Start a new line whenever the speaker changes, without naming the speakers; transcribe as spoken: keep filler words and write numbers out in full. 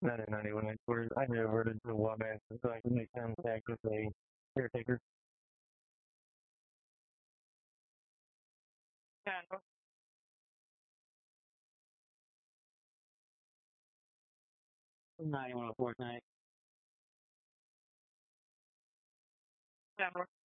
ninety ninety-one headquarters. I have averted to Wabash so I can make contact with a caretaker. Tango. ninety-one oh four tonight. Tango.